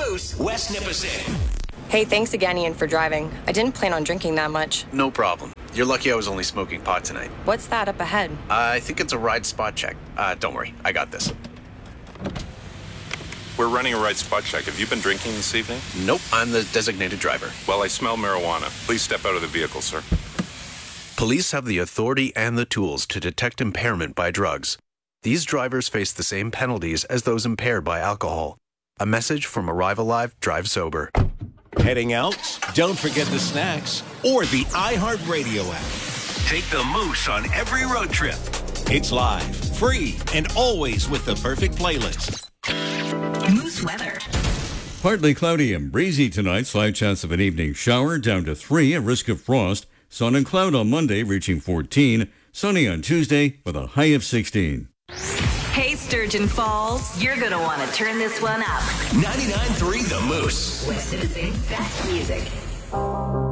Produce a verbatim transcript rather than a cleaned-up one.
Moose, West Nipissing. Hey, thanks again, Ian, for driving. I didn't plan on drinking that much. No problem. You're lucky I was only smoking pot tonight. What's that up ahead? Uh, I think it's a ride spot check. Uh, don't worry, I got this. We're running a ride spot check. Have you been drinking this evening? Nope, I'm the designated driver. Well, I smell marijuana. Please step out of the vehicle, sir. Police have the authority and the tools to detect impairment by drugs. These drivers face the same penalties as those impaired by alcohol. A message from Arrive Alive, Drive Sober. Heading out? Don't forget the snacks or the iHeartRadio app. Take the Moose on every road trip. It's live, free, and always with the perfect playlist. Moose weather. Partly cloudy and breezy tonight. Slight chance of an evening shower down to three. A risk of frost. Sun and cloud on Monday reaching fourteen. Sunny on Tuesday with a high of sixteen. Hey, Sturgeon Falls, you're going to want to turn this one up. ninety-nine point three The Moose. West Nipissing's best music.